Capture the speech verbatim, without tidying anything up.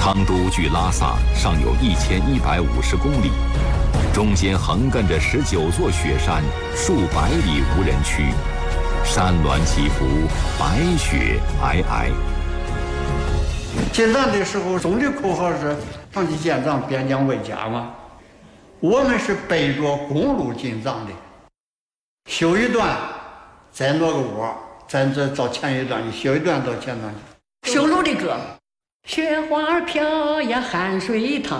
昌都距拉萨尚有一千一百五十公里，中间横亘着十九座雪山，数百里无人区，山峦起伏，白雪皑皑。 进藏的时候，总的口号是“长期建藏，边疆为家”嘛。我们是背着公路进藏的，修一段，再挪个窝，咱这到前一段，你修一段到前段去。 修路的歌。雪花飘呀，汗水淌，